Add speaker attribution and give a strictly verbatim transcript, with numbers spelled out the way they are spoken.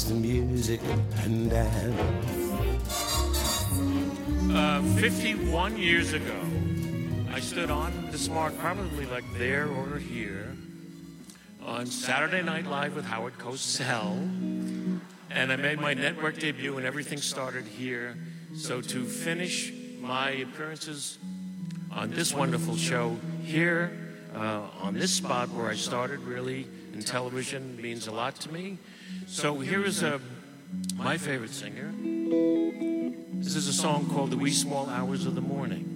Speaker 1: the music and dance.
Speaker 2: Uh, fifty-one years ago, I stood on this mark, probably like there or here, on Saturday Night Live with Howard Cosell, and I made my network debut, and everything started here. So to finish my appearances on this wonderful show here, uh, on this spot where I started really in television, means a lot to me. So here is a, my favorite singer. This is a song called The Wee Small Hours of the Morning.